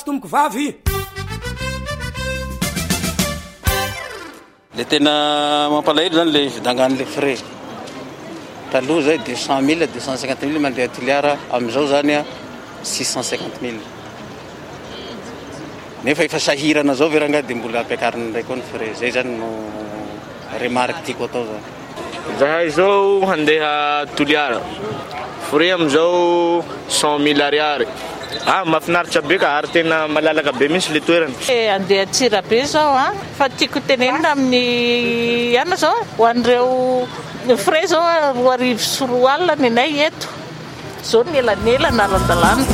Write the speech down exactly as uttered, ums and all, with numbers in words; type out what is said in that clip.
tomboko vavy le tena mampalahelo zany le vidangan'le frais taloha zay deux cent mille deux cent cinquante mille mandeha tiliara amizao zany a six cent cinquante mille nefa efa sahirana zao veranga de mbola ampiakariny ndraiky koa ny frais zay zany no remarque tiako atao zany zahay zao handeha toliara frais amizao cent mille ariary ah mafinaritra be ka ary tena malalaka be misy le toerana andeha Tsirabe zao a fa tiako tenenina amin'ny ana zao ho an'ireo frais zao roa arivo sy roa alina ny anay eto zao ny elanelana ara-dalàna